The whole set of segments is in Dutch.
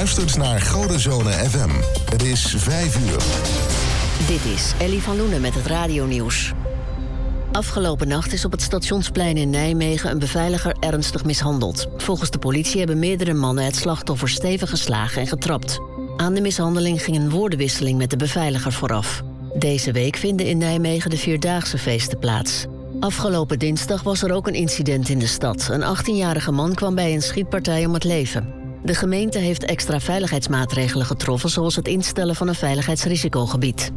luistert naar Godenzone FM. Het is 5 uur. Dit is Ellie van Loenen met het radionieuws. Afgelopen nacht is op het Stationsplein in Nijmegen een beveiliger ernstig mishandeld. Volgens de politie hebben meerdere mannen het slachtoffer stevig geslagen en getrapt. Aan de mishandeling ging een woordenwisseling met de beveiliger vooraf. Deze week vinden in Nijmegen de Vierdaagse feesten plaats. Afgelopen dinsdag was er ook een incident in de stad. Een 18-jarige man kwam bij een schietpartij om het leven. De gemeente heeft extra veiligheidsmaatregelen getroffen, zoals het instellen van een veiligheidsrisicogebied.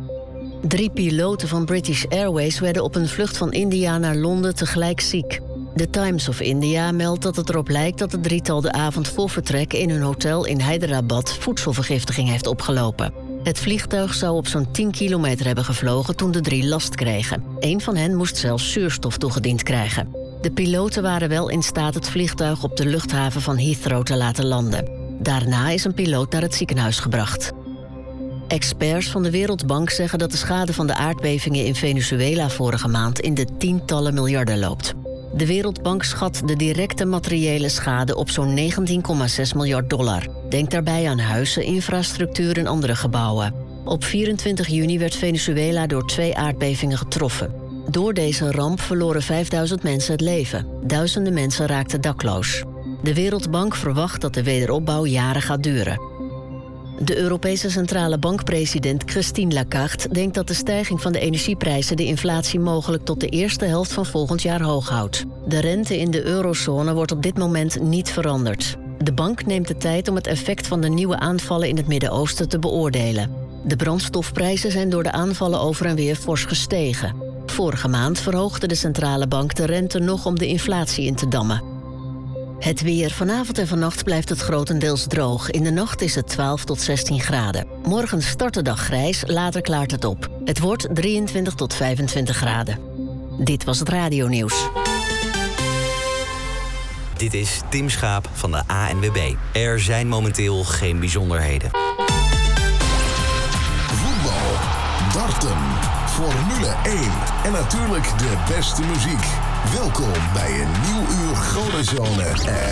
3 piloten van British Airways werden op een vlucht van India naar Londen tegelijk ziek. The Times of India meldt dat het erop lijkt dat het drietal de avond voor vertrek in hun hotel in Hyderabad voedselvergiftiging heeft opgelopen. Het vliegtuig zou op zo'n 10 kilometer hebben gevlogen toen de 3 last kregen. Eén van hen moest zelfs zuurstof toegediend krijgen. De piloten waren wel in staat het vliegtuig op de luchthaven van Heathrow te laten landen. Daarna is een piloot naar het ziekenhuis gebracht. Experts van de Wereldbank zeggen dat de schade van de aardbevingen in Venezuela vorige maand in de tientallen miljarden loopt. De Wereldbank schat de directe materiële schade op zo'n $19,6 miljard. Denk daarbij aan huizen, infrastructuur en andere gebouwen. Op 24 juni werd Venezuela door 2 aardbevingen getroffen. Door deze ramp verloren 5000 mensen het leven. Duizenden mensen raakten dakloos. De Wereldbank verwacht dat de wederopbouw jaren gaat duren. De Europese Centrale Bankpresident Christine Lagarde denkt dat de stijging van de energieprijzen de inflatie mogelijk tot de eerste helft van volgend jaar hoog houdt. De rente in de eurozone wordt op dit moment niet veranderd. De bank neemt de tijd om het effect van de nieuwe aanvallen in het Midden-Oosten te beoordelen. De brandstofprijzen zijn door de aanvallen over en weer fors gestegen. Vorige maand verhoogde de centrale bank de rente nog om de inflatie in te dammen. Het weer. Vanavond en vannacht blijft het grotendeels droog. In de nacht is het 12 tot 16 graden. Morgen start de dag grijs, later klaart het op. Het wordt 23 tot 25 graden. Dit was het radionieuws. Dit is Tim Schaap van de ANWB. Er zijn momenteel geen bijzonderheden. Voetbal, darten, Formule 1 en natuurlijk de beste muziek. Welkom bij een nieuw uur Godenzone